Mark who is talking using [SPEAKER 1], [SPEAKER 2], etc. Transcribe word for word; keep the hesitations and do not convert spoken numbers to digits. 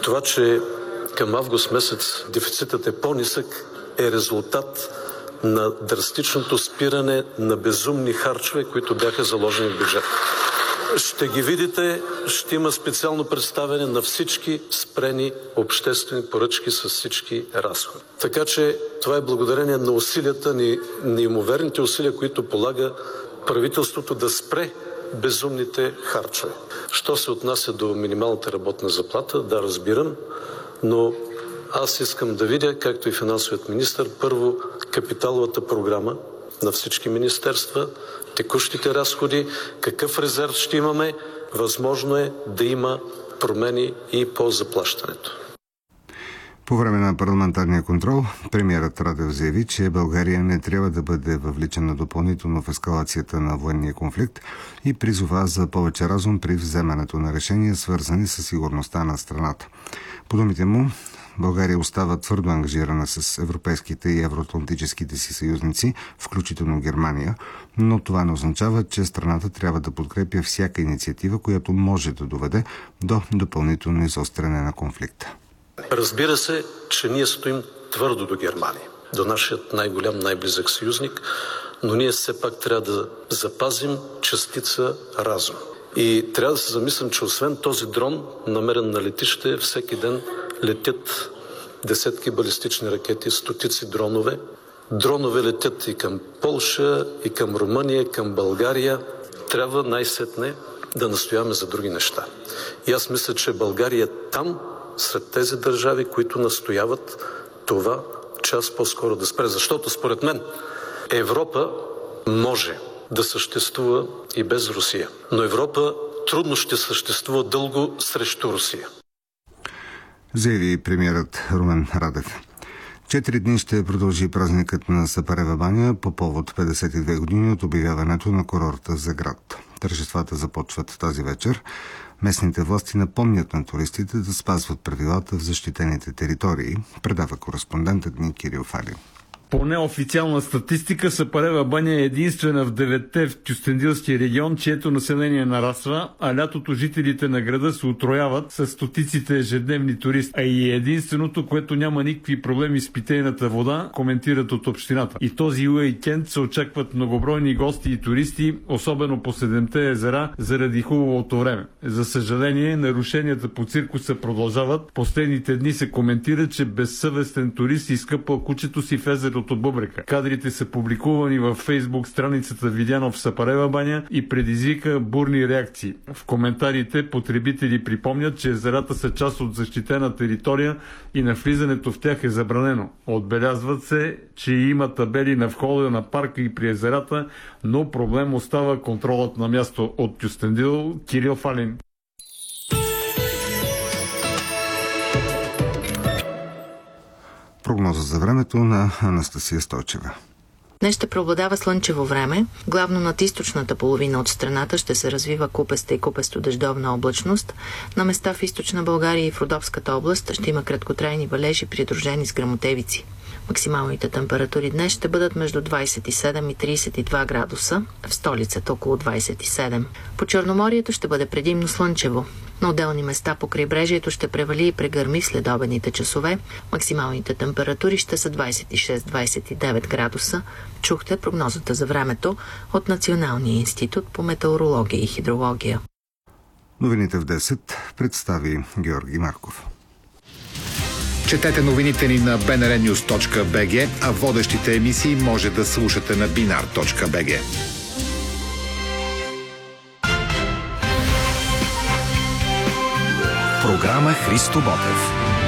[SPEAKER 1] Това, че към август месец дефицитът е по-нисък, е резултат на драстичното спиране на безумни харчове, които бяха заложени в бюджета. Ще ги видите, ще има специално представяне на всички спрени обществени поръчки с всички разходи. Така че това е благодарение на усилията ни, неимоверните усилия, които полага правителството да спре безумните харчове. Що се отнася до минималната работна заплата, да, разбирам, но аз искам да видя, както и финансовият министър, първо капиталовата програма на всички министерства, текущите разходи, какъв резерв ще имаме, възможно е да има промени и по заплащането.
[SPEAKER 2] По време на парламентарния контрол премиерът Радев заяви, че България не трябва да бъде въвличана допълнително в ескалацията на военния конфликт и призова за повече разум при вземането на решения, свързани с сигурността на страната. По думите му, България остава твърдо ангажирана с европейските и евроатлантическите си съюзници, включително Германия, но това не означава, че страната трябва да подкрепя всяка инициатива, която може да доведе до допълнително изостряне на конфликта.
[SPEAKER 1] Разбира се, че ние стоим твърдо до Германия, до нашият най-голям, най-близък съюзник, но ние все пак трябва да запазим частица разум. И трябва да се замислям, че освен този дрон, намерен на летище, всеки ден летят десетки балистични ракети, стотици дронове. Дронове летят и към Полша, и към Румъния, и към България. Трябва най-сетне да настояваме за други неща. И аз мисля, че България е там, сред тези държави, които настояват това час по-скоро да спре. Защото според мен Европа може да съществува и без Русия. Но Европа трудно ще съществува дълго срещу Русия.
[SPEAKER 2] Заяви премиерът Румен Радев. Четири дни ще продължи празникът на Сапарева баня по повод петдесет и две години от обявяването на курорта за град. Тържествата започват тази вечер. Местните власти напомнят на туристите да спазват правилата в защитените територии, предава кореспондентът ни Кирил Фалин.
[SPEAKER 3] По неофициална статистика, Сапарева баня е единствена в деветте в Кюстендилския регион, чието население нараства, а лятото жителите на града се утрояват с стотиците ежедневни туристи. А и единственото, което няма никакви проблеми с питейната вода, коментират от общината. И този уикенд се очакват многобройни гости и туристи, особено по седемте езера, заради хубавото време. За съжаление, нарушенията по циркуса продължават. Последните дни се коментира, че безсъвестен турист изкъпал кучето си в езерото Бубрека. Кадрите са публикувани във Фейсбук страницата Видяно в Сапарева баня и предизвика бурни реакции. В коментарите потребители припомнят, че езерата са част от защитена територия и навлизането в тях е забранено. Отбелязват се, че има табели на входа на парка и при езерата, но проблем остава контролът на място. От Кюстендил, Кирил Фалин.
[SPEAKER 2] Прогноза за времето на Анастасия Стойчева.
[SPEAKER 4] Днес ще преобладава слънчево време. Главно над източната половина от страната ще се развива купеста и купесто-дъждовна облачност. На места в източна България и в Родопската област ще има краткотрайни валежи, придружени с гръмотевици. Максималните температури днес ще бъдат между двадесет и седем и тридесет и два градуса, в столицата около двадесет и седем. По Черноморието ще бъде предимно слънчево. На отделни места по крайбрежието ще превали и прегърми в следобедните часове. Максималните температури ще са двадесет и шест до двадесет и девет градуса. Чухте прогнозата за времето от Националния институт по метеорология и хидрология.
[SPEAKER 2] Новините в десет представи Георги Марков.
[SPEAKER 5] Четете новините ни на би ен ар нюз точка би джи, а водещите емисии може да слушате на би ен ар точка би джи.
[SPEAKER 6] Програма Христо Ботев.